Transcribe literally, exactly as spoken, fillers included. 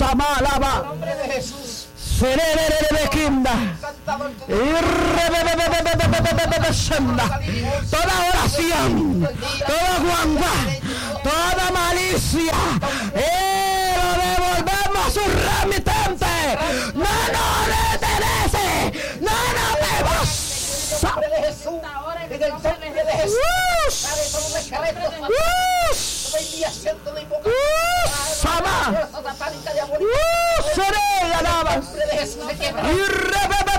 Samalaba. nombre de Jesús. Toda oración, toda guangua, toda malicia, eh, lo devolvemos a su remitente. No nos detenece, no nos vemos. En el nombre de Jesús. En el nombre de Jesús. Padre, todo decreto, toda enviación, toda invocación, Sama. fuerza satánica diabólica. Seré, alabas. En el nombre de Jesús se quiebra. Y